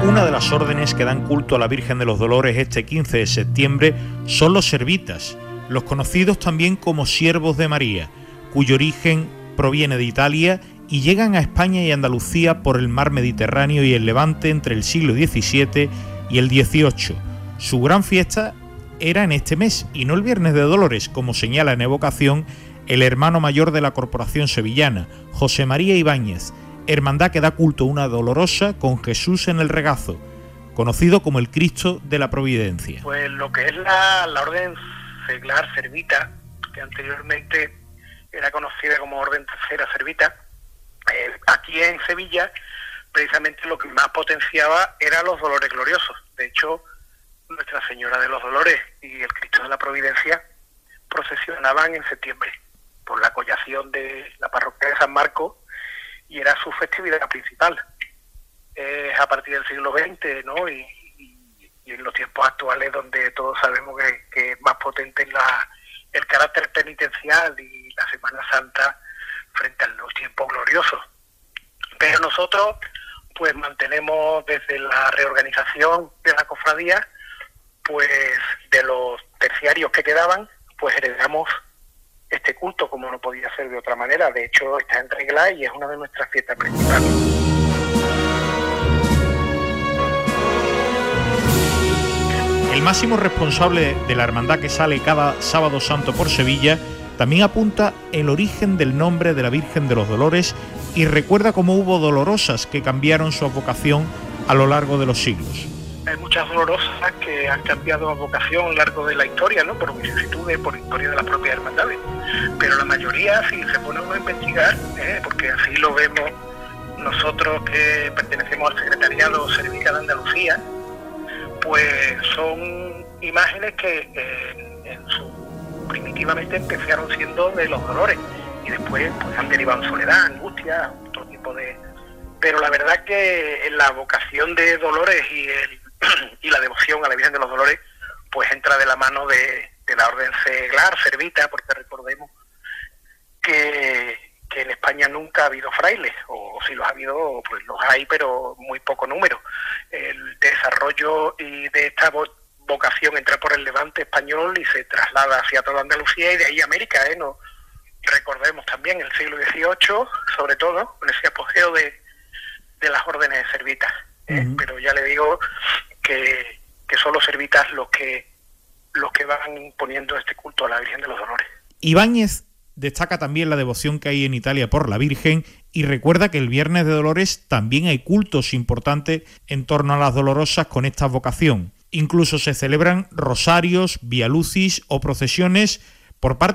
Una de las órdenes que dan culto a la Virgen de los Dolores este 15 de septiembre son los servitas, los conocidos también como siervos de María, cuyo origen proviene de Italia y llegan a España y Andalucía por el mar Mediterráneo y el Levante entre el siglo XVII y el XVIII. Su gran fiesta era en este mes y no el Viernes de Dolores, como señala en evocación el hermano mayor de la Corporación Sevillana, José María Ibáñez, hermandad que da culto a una dolorosa con Jesús en el regazo, conocido como el Cristo de la Providencia. Pues lo que es la orden seglar servita, que anteriormente era conocida como orden tercera servita, aquí en Sevilla precisamente lo que más potenciaba eran los dolores gloriosos. De hecho, Nuestra Señora de los Dolores y el Cristo de la Providencia procesionaban en septiembre por la collación de la parroquia de San Marcos y era su festividad principal. Es a partir del siglo XX, ¿no? Y en los tiempos actuales donde todos sabemos que es más potente el carácter penitencial y la Semana Santa frente a los tiempos gloriosos. Pero nosotros pues mantenemos desde la reorganización de la cofradía, pues de los terciarios que quedaban, pues heredamos este culto como no podía ser de otra manera. De hecho está en regla y es una de nuestras fiestas principales. El máximo responsable de la hermandad que sale cada sábado santo por Sevilla también apunta el origen del nombre de la Virgen de los Dolores y recuerda cómo hubo dolorosas que cambiaron su vocación a lo largo de los siglos. Hay muchas dolorosas que han cambiado vocación a lo largo de la historia, ¿no? Por vicisitudes, por historia de las propias hermandades. Pero la mayoría, si se pone uno a investigar, porque así lo vemos nosotros que pertenecemos al Secretariado Servica de Andalucía, pues son imágenes que primitivamente empezaron siendo de los dolores y después pues han derivado en soledad, angustia, otro tipo de... Pero la verdad que en la vocación de Dolores y la devoción a la Virgen de los Dolores pues entra de la mano de la orden seglar, servita, porque recordemos que en España nunca ha habido frailes, o si los ha habido, pues los hay, pero muy poco número. El desarrollo y de esta vocación entra por el Levante español y se traslada hacia toda Andalucía y de ahí América, ¿no? Recordemos también el siglo XVIII, sobre todo, con ese apogeo de las órdenes servitas. Pero ya le digo que son los servitas los que van imponiendo este culto a la Virgen de los Dolores. Ibáñez destaca también la devoción que hay en Italia por la Virgen y recuerda que el Viernes de Dolores también hay cultos importantes en torno a las dolorosas con esta vocación. Incluso se celebran rosarios, vialucis o procesiones por parte